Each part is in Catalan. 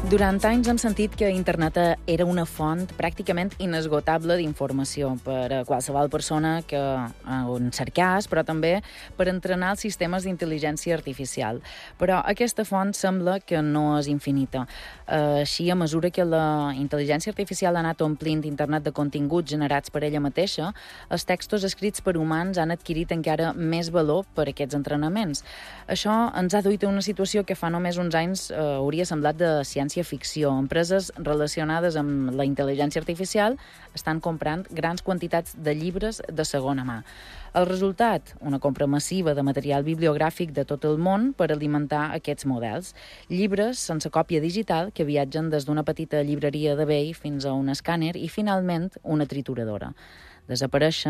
Durant anys hem sentit que internet era una font pràcticament inesgotable d'informació per a qualsevol persona que on cercàs, però també per entrenar els sistemes d'intel·ligència artificial. Però aquesta font sembla que no és infinita. Així, a mesura que la intel·ligència artificial ha anat omplint internet de continguts generats per ella mateixa, els textos escrits per humans han adquirit encara més valor per a aquests entrenaments. Això ens ha duit a una situació que fa només uns anys hauria semblat de ciència-ficció. Empreses relacionades amb la intel·ligència artificial estan comprant grans quantitats de llibres de segona mà. El resultat, una compra massiva de material bibliogràfic de tot el món per alimentar aquests models. Llibres sense còpia digital que viatgen des d'una petita llibreria d'eBay fins a un escàner i, finalment, una trituradora. Desapareix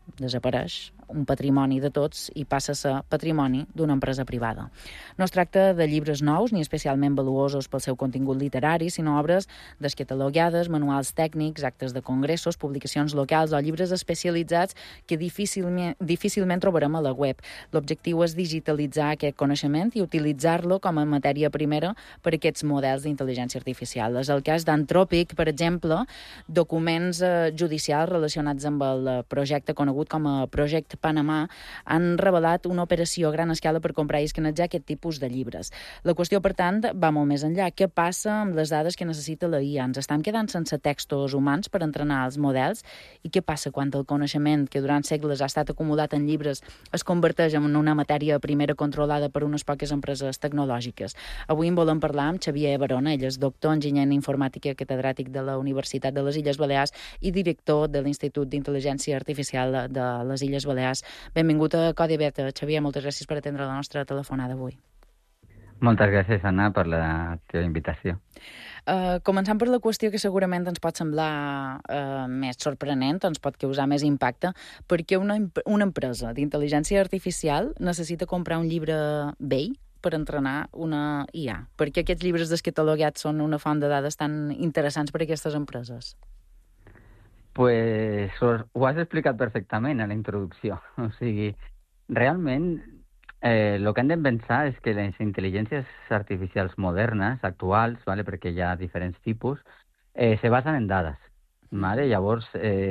un patrimoni de tots i passa a ser patrimoni d'una empresa privada. No es tracta de llibres nous ni especialment valuosos pel seu contingut literari, sinó obres descatalogades, manuals tècnics, actes de congressos, publicacions locals o llibres especialitzats que difícilment trobarem a la web. L'objectiu és digitalitzar aquest coneixement i utilitzar-lo com a matèria primera per a aquests models d'intel·ligència artificial. És el cas d'Anthropic, per exemple, documents judicials relacionats amb el projecte conegut com a Project Panamà han revelat una operació a gran escala per comprar i escanejar aquest tipus de llibres. La qüestió, per tant, va molt més enllà. Què passa amb les dades que necessita la IA? Ens estan quedant sense textos humans per entrenar els models? I què passa quan el coneixement que durant segles ha estat acumulat en llibres es converteix en una matèria primera controlada per unes poques empreses tecnològiques? Avui en volem parlar amb Xavier Barona. Ell és doctor enginyer en informàtica, catedràtic de la Universitat de les Illes Balears i director de l'Institut d'Intel·ligència Artificial de les Illes Balears. Benvingut a Codi Beta. Xavier, moltes gràcies per atendre la nostra telefonada avui. Moltes gràcies, Anna, per la teva invitació. Començant per la qüestió que segurament ens pot semblar més sorprenent, ens pot causar més impacte, perquè una empresa d'intel·ligència artificial necessita comprar un llibre vell per entrenar una IA. Per què aquests llibres descatalogats són una font de dades tan interessants per a aquestes empreses? Pues ho has explicat perfectament a la introducció. O sigui, realment el que hem de pensar és que les intel·ligències artificials modernes, actuals, ¿vale? Perquè hi ha diferents tipus, se basen en dades. ¿Vale? Llavors,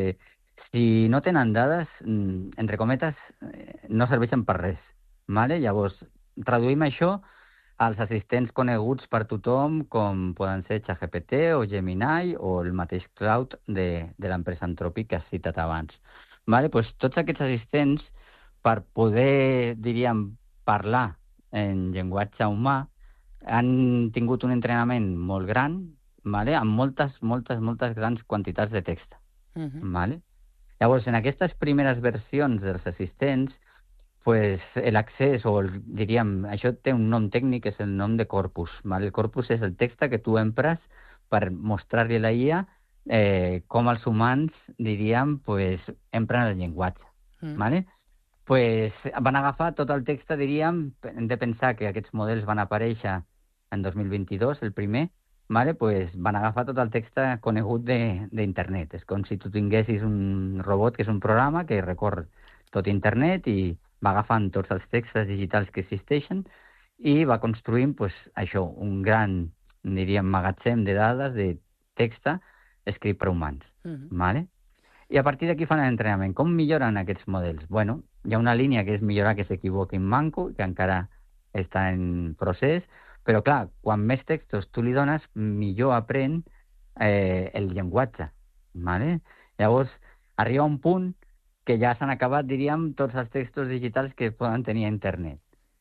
si no tenen dades, entre cometes, no serveixen per res. ¿Vale? Llavors, traduïm això als assistents coneguts per tothom, com poden ser ChatGPT o Gemini o el mateix Cloud de l'empresa Anthropic que has citat abans. Vale? Pues tots aquests assistents, per poder, diríem, parlar en llenguatge humà, han tingut un entrenament molt gran, vale? Amb moltes grans quantitats de text. Vale? Llavors, en aquestes primeres versions dels assistents, pues l'accés, o diríem, això té un nom tècnic, és el nom de corpus. ¿Vale? El corpus és el text que tu empres per mostrar-li a la IA com els humans, diríem, pues, empren el llenguatge. ¿Vale? Pues van agafar tot el text, diríem, hem de pensar que aquests models van aparèixer en 2022, el primer, ¿vale? Pues van agafar tot el text conegut d'internet. És com si tu tinguessis un robot, que és un programa que recorre tot internet i va agafant tots els textos digitals que existeixen i va construint, pues, això, un gran, diríem, magatzem de dades, de text escrit per humans. ¿Vale? I a partir d'aquí fan l'entrenament. Com milloren aquests models? Bueno, hi ha una línia que és millorar que s'equivoquin manco, que encara està en procés, però clar, quan més textos tu li dones, millor aprèn el llenguatge. ¿Vale? Llavors, arriba un punt que ja s'han acabat, diríem, tots els textos digitals que poden tenir a internet.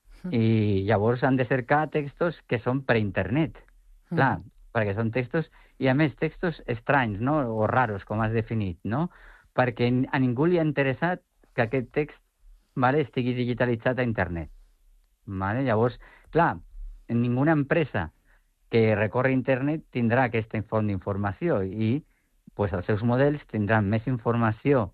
I llavors han de cercar textos que són per internet. Clar, perquè són textos, i a més textos estranys, no? O raros, com has definit, no? Perquè a ningú li ha interessat que aquest text, vale, estigui digitalitzat a internet. Vale? Llavors, clar, ninguna empresa que recorre internet tindrà aquesta font d'informació i pues, els seus models tindran més informació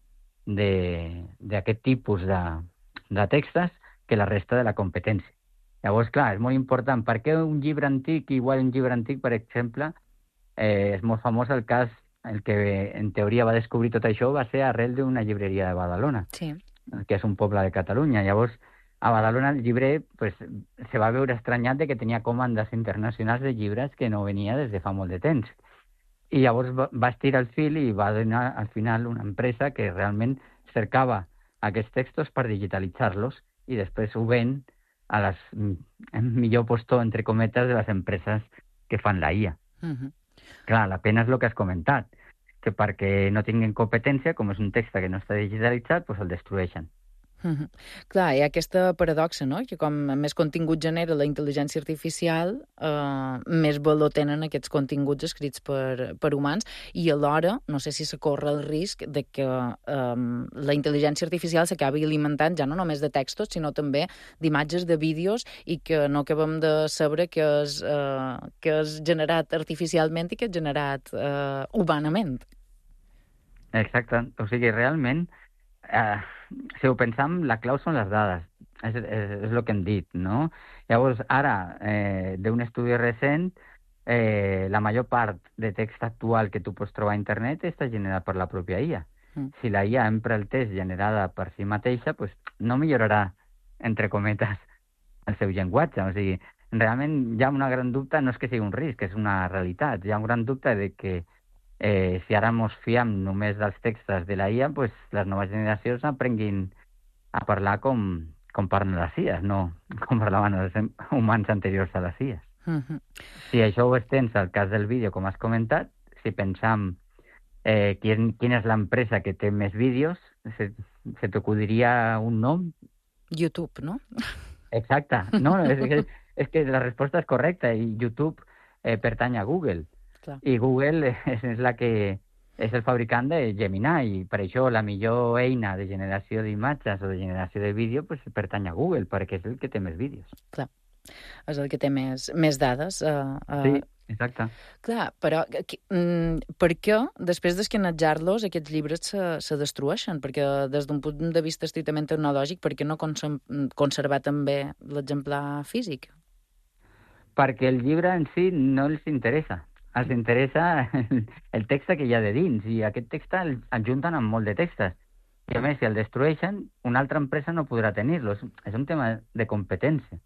d'aquest tipus de textos que la resta de la competència. Llavors, clar, és molt important. Per què un llibre antic, igual un llibre antic, per exemple, és molt famós el cas, el que en teoria va descobrir tot això va ser arrel d'una llibreria de Badalona, sí, que és un poble de Catalunya. Llavors, a Badalona el llibrer pues, se va veure estranyat de que tenia comandes internacionals de llibres que no venia des de fa molt de temps. I llavors va estirar el fil i va donar al final una empresa que realment cercava aquests textos per digitalitzar-los i després ho ven a les millor postor, entre cometes, de les empreses que fan la IA. Clar, la pena és el que has comentat, que perquè no tinguin competència, com és un text que no està digitalitzat, doncs el destrueixen. Clar, hi ha aquesta paradoxa, no?, que com més contingut genera la intel·ligència artificial, més valor tenen aquests continguts escrits per humans, i alhora, no sé si se corre el risc de que la intel·ligència artificial s'acabi alimentant ja no només de textos, sinó també d'imatges, de vídeos, i que no acabem de saber que és generat artificialment i que és generat humanament. Exacte. O sigui, realment, si ho pensam, la clau són les dades. És el que hem dit, no? Llavors, ara, d'un estudi recent, la major part de text actual que tu pots trobar a internet està generat per la pròpia IA. Si la IA empra el text generada per si mateixa, pues, no millorarà, entre cometes, el seu llenguatge. O sigui, realment hi ha un gran dubte, no és que sigui un risc, és una realitat. Hi ha un gran dubte de que si ara mos fiem només dels textos de la IA, pues, les noves generacions aprenguin a parlar com parlen les IAs, no com parlaven els humans anteriors a les IAs. Si això ho estens al cas del vídeo, com has comentat, si pensam quina és l'empresa que té més vídeos, se t'acudiria un nom? YouTube, no? Exacte. No, és que la resposta és correcta, i YouTube pertany a Google. Clar. I Google és la que és el fabricant de Gemini, i per això la millor eina de generació d'imatges o de generació de vídeo pues, pertany a Google, perquè és el que té més vídeos. Clar, és el que té més dades. Sí, exacte. Clar, però per què, després d'escanejar-los, aquests llibres se destrueixen? Perquè des d'un punt de vista estrictament tecnològic, per què no conservar també l'exemplar físic? Perquè el llibre en si no els interessa. Els interessa el text que hi ha de dins, i aquest text el junten amb molt de textos. I a més, si el destrueixen, una altra empresa no podrà tenir-lo. És un tema de competència.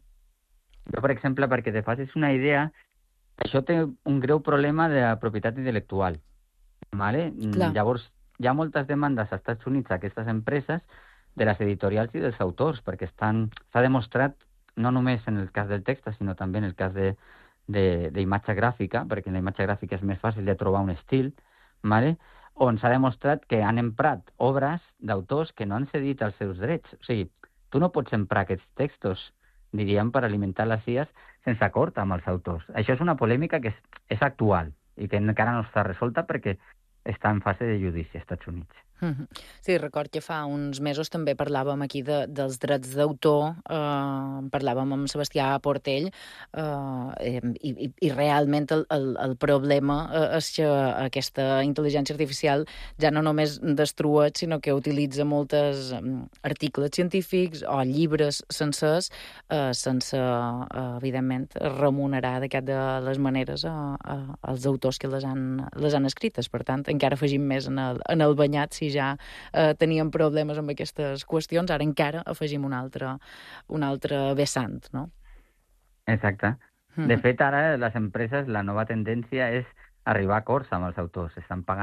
Jo, per exemple, perquè te facis una idea, això té un greu problema de propietat intel·lectual. ¿Vale? Llavors, hi ha moltes demandes als Estats Units a aquestes empreses de les editorials i dels autors, perquè s'ha demostrat, no només en el cas del text, sinó també en el cas d'imatge gràfica, perquè en la imatge gràfica és més fàcil de trobar un estil, ¿vale? On s'ha demostrat que han emprat obres d'autors que no han cedit els seus drets. O sigui, tu no pots emprar aquests textos, diríem, per alimentar les IAs sense acord amb els autors. Això és una polèmica que és actual i que encara no està resolta perquè està en fase de judici als Estats Units. Sí, record que fa uns mesos també parlàvem aquí dels drets d'autor, parlàvem amb Sebastià Portell, i realment el problema és que aquesta intel·ligència artificial ja no només destrueix, sinó que utilitza molts articles científics o llibres sencers sense, evidentment, remunerar de les maneres als autors que les han escrites. Per tant, encara afegim més en el banyat. Si ja teníem problemes amb aquestes qüestions, ara encara afegim un altre vessant, no? Exacte. De fet, ara les empreses, la nova tendència és arribar a acords amb els autors. Estan pagant